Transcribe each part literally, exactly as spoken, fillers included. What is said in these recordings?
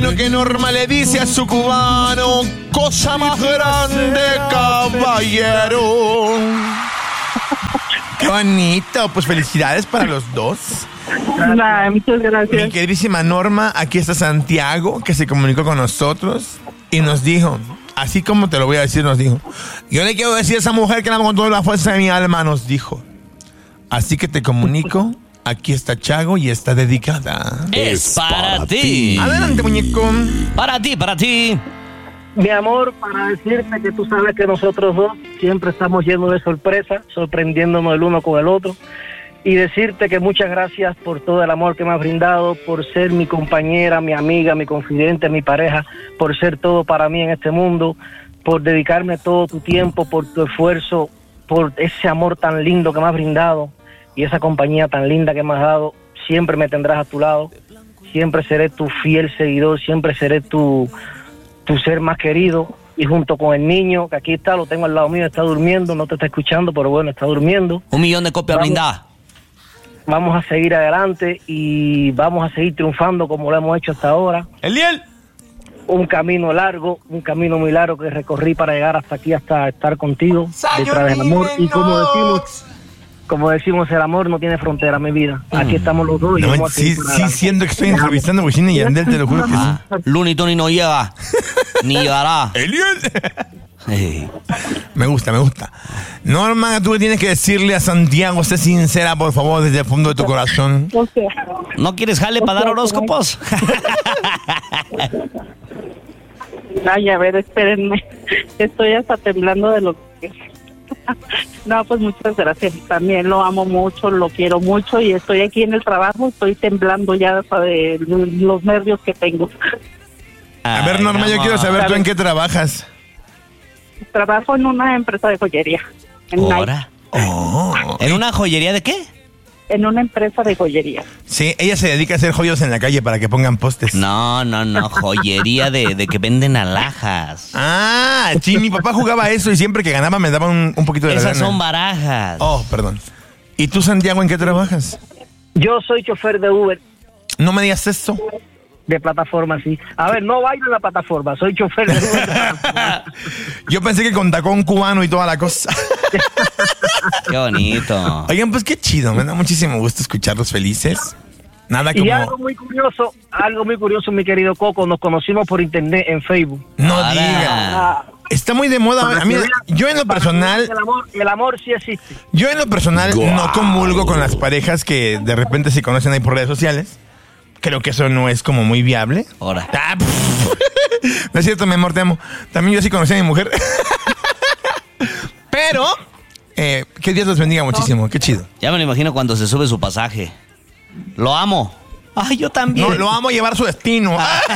lo que Norma le dice a su cubano, cosa más grande, caballero. Qué bonito, pues felicidades para los dos. Nah, muchas gracias. Mi queridísima Norma, aquí está Santiago, que se comunicó con nosotros y nos dijo, así como te lo voy a decir, nos dijo, yo le quiero decir a esa mujer que la amo con toda la fuerza de mi alma, nos dijo. Así que te comunico, aquí está Chago y está dedicada. Es para ti. Adelante, muñeco. Para ti, para ti. Mi amor, para decirte que tú sabes que nosotros dos siempre estamos llenos de sorpresas, sorprendiéndonos el uno con el otro. Y decirte que muchas gracias por todo el amor que me has brindado, por ser mi compañera, mi amiga, mi confidente, mi pareja, por ser todo para mí en este mundo, por dedicarme todo tu tiempo, por tu esfuerzo, por ese amor tan lindo que me has brindado y esa compañía tan linda que me has dado. Siempre me tendrás a tu lado, siempre seré tu fiel seguidor, siempre seré tu, tu ser más querido. Y junto con el niño, que aquí está, lo tengo al lado mío, está durmiendo, no te está escuchando, pero bueno, está durmiendo. Un millón de copias brindadas. Vamos a seguir adelante y vamos a seguir triunfando como lo hemos hecho hasta ahora. Eliel. Un camino largo, un camino muy largo que recorrí para llegar hasta aquí, hasta estar contigo, detrás del amor. Y como decimos, como decimos, el amor no tiene frontera, mi vida. Aquí estamos los dos y No, vamos a seguir sí, para sí, adelante. siento que estoy entrevistando a Wisin y Yandel, te lo juro que sí. Ah, Looney Tunes no llega, ni llegará. Eliel. Hey. Me gusta, me gusta. Norma, tú le tienes que decirle a Santiago, sé sincera, por favor, desde el fondo de tu corazón. O sea, ¿No quieres jale para dar horóscopos? Ay, a ver, espérenme. Estoy hasta temblando de lo que... No, pues muchas gracias. También lo amo mucho, lo quiero mucho y estoy aquí en el trabajo. Estoy temblando ya de los nervios que tengo. A ver, Norma, yo quiero saber tú en qué trabajas. Trabajo en una empresa de joyería. En Nike. ¿Ahora? Oh. ¿En una joyería de qué? En una empresa de joyería. Sí, ella se dedica a hacer joyos en la calle para que pongan postes. No, no, no, joyería de, de que venden alhajas. Ah, sí, mi papá jugaba a eso y siempre que ganaba me daba un, un poquito de la Esas lana. son barajas. Oh, perdón. ¿Y tú, Santiago, en qué trabajas? yo soy chofer de Uber, No me digas eso. de plataforma, sí. A ver, no bailo en la plataforma, soy chofer de Uber. Yo pensé que con tacón cubano y toda la cosa. Qué bonito. Oigan, pues qué chido, me da muchísimo gusto escucharlos felices. Nada Y como... algo muy curioso, algo muy curioso, mi querido Coco, nos conocimos por internet en Facebook. No Ahora. diga. Está muy de moda. Para A mí, que vean- yo en lo para que vean personal, que El amor, el amor sí existe. yo en lo personal no comulgo con las parejas que de repente se conocen ahí por redes sociales. Creo que eso no es como muy viable. Ahora. Ah, pff. No es cierto, mi amor, te amo. También yo sí conocí a mi mujer. Pero, eh, que Dios los bendiga muchísimo. Qué chido. Ya me lo imagino cuando se sube su pasaje. Lo amo. Ay, yo también. No, lo amo a llevar a su destino.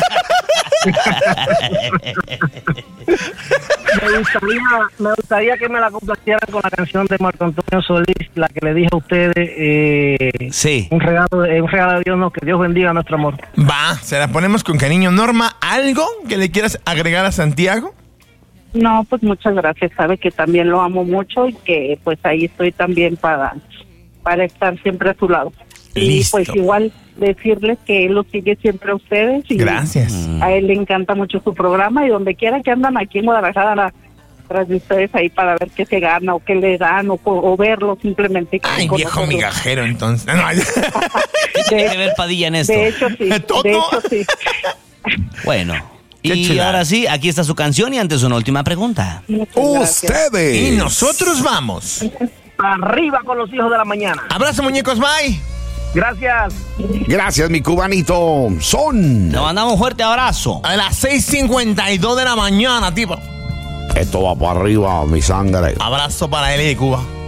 Me gustaría, me gustaría que me la complacieran con la canción de Marco Antonio Solís, la que le dije a ustedes. Eh, Sí. Un regalo, de- un regalo de Dios, no, que Dios bendiga nuestro amor. Va, se la ponemos con cariño. Norma, ¿algo que le quieras agregar a Santiago? No, pues muchas gracias. Sabe que también lo amo mucho y que pues ahí estoy también para, para estar siempre a su lado. Listo. Y pues igual decirles que él lo sigue siempre a ustedes. Y Gracias. a él le encanta mucho su programa y donde quiera que andan aquí en Guadalajara tras de ustedes ahí para ver qué se gana o qué le dan o, o verlo simplemente. Ay, con viejo nosotros. migajero, entonces. No, ¿Qué tiene que ver Padilla en esto? De hecho, sí. ¿Todo? De hecho, sí. Bueno. Qué Y chulada. ahora sí, aquí está su canción y antes una última pregunta. Muchas gracias. y nosotros vamos. Arriba con los hijos de la mañana. Abrazo, muñecos, bye. Gracias. Gracias, mi cubanito. Son. Le mandamos un fuerte abrazo. A las seis cincuenta y dos de la mañana, tipo. Esto va para arriba, mi sangre. Abrazo para él y de Cuba.